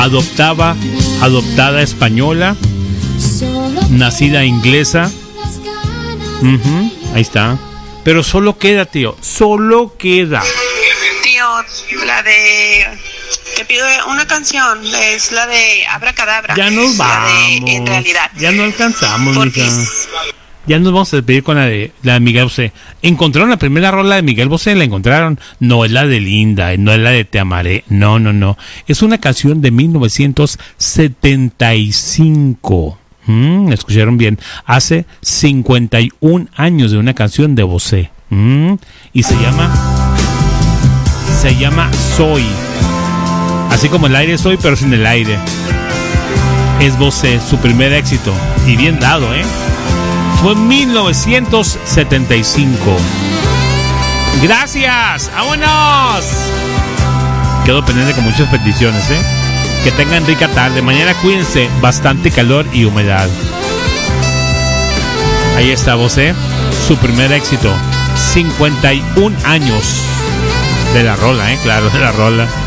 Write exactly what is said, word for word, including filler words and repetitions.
adoptaba, adoptada española, nacida inglesa. Uh-huh, ahí está. Pero solo queda, tío, solo queda. Tío, la de... Te pido una canción, es la de Abracadabra. Ya nos vamos. La de En Realidad. Ya no alcanzamos, Porque... mija. Ya nos vamos a despedir con la de, la de Miguel Bosé. ¿Encontraron la primera rola de Miguel Bosé? ¿La encontraron? No, es la de Linda, no es la de Te Amaré. No, no, no. Es una canción de mil novecientos setenta y cinco. Mm, ¿escucharon bien? Hace cincuenta y un años de una canción de Bosé. Mm, y se llama... Se llama Soy. Así como el aire soy, pero sin el aire. Es Bosé, su primer éxito. Y bien dado, ¿eh? Fue en mil novecientos setenta y cinco. ¡Gracias! ¡Vámonos! Quedo pendiente con muchas peticiones, ¿eh? Que tengan rica tarde. Mañana cuídense. Bastante calor y humedad. Ahí está Bosé. Su primer éxito. cincuenta y un años. De la rola, ¿eh? Claro, de la rola.